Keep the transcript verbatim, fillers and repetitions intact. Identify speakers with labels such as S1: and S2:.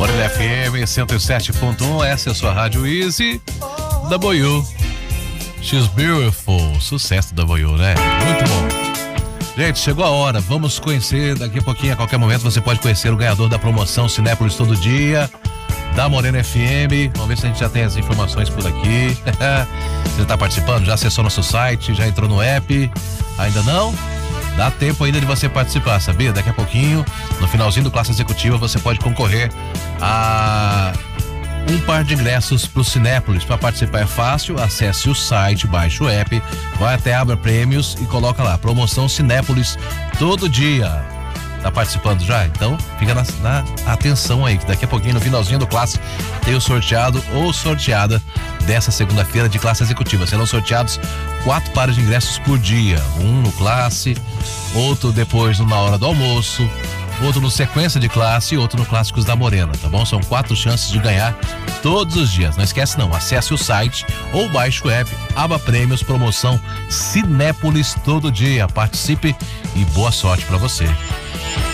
S1: Morena F M cento e sete ponto um, essa é a sua Rádio Easy. W U. She's beautiful. Sucesso da W U, né? Muito bom. Gente, chegou a hora. Vamos conhecer daqui a pouquinho, a qualquer momento, você pode conhecer o ganhador da promoção Cinépolis Todo Dia, da Morena F M. Vamos ver se a gente já tem as informações por aqui. Você está participando? Já acessou nosso site? Já entrou no app? Ainda não? Dá tempo ainda de você participar, sabia? Daqui a pouquinho, no finalzinho do Classe Executiva, você pode concorrer a um par de ingressos pro Cinépolis. Para participar é fácil, acesse o site, baixe o app, vai até Abra Prêmios e coloca lá, promoção Cinépolis Todo Dia. Tá participando já? Então fica na, na atenção aí, que daqui a pouquinho, no finalzinho do Classe, tem o sorteado ou sorteada dessa segunda-feira de Classe Executiva. Serão sorteados quatro pares de ingressos por dia, um no Classe, outro depois na hora do almoço, outro no Sequência de Classe e outro no Clássicos da Morena, tá bom? São quatro chances de ganhar todos os dias. Não esquece não, acesse o site ou baixe o app, aba Prêmios, promoção Cinépolis Todo Dia. Participe e boa sorte pra você.